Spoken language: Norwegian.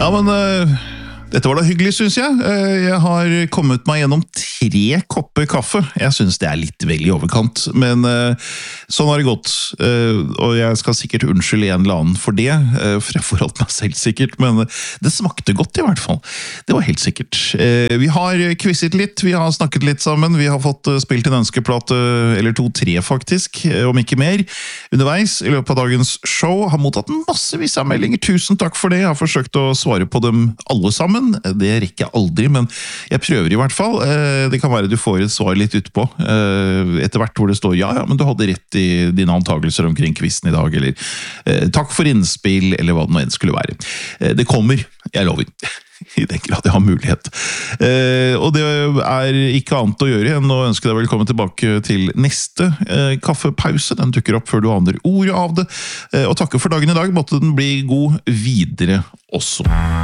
Ja, men dette var da hyggelig, synes jeg. Jeg har kommet meg gjennom 3 kopper kaffe. Jeg synes det litt vel i overkant, men sånn har det gått. Og jeg skal sikkert unnskylde en eller annen for det, for jeg forholdt meg selv sikkert, men det smakte godt i hvert fall. Det var helt sikkert. Vi har quizet litt, vi har snakket litt sammen, vi har fått spilt en ønskeplate, eller 2-3 faktisk, om ikke mer, underveis i løpet av dagens show. Har mottatt massevis av meldinger, tusen takk for det. Jeg har forsøkt å svare på dem alle sammen. Det rekker jeg aldri, men jeg prøver i hvert fall. Det kan være du får et svar litt utpå, etter hvert hvor det står ja, men du hadde rett i dine antagelser omkring quizen i dag, eller takk for innspill, eller hva det nå enn skulle være. Det kommer, jeg lover. I den grad jeg har mulighet. Og det ikke annet å gjøre enn å ønske deg velkommen tilbake til neste kaffepause. Den dukker opp før du aner ordet av det. Og takke for dagen i dag. Måtte den bli god videre også.